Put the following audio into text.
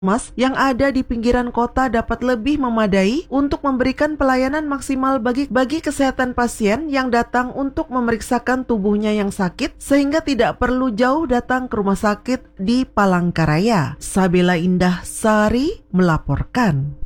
Mas yang ada di pinggiran kota dapat lebih memadai untuk memberikan pelayanan maksimal bagi kesehatan pasien yang datang untuk memeriksakan tubuhnya yang sakit sehingga tidak perlu jauh datang ke rumah sakit di Palangkaraya. Sabila Indah Sari melaporkan.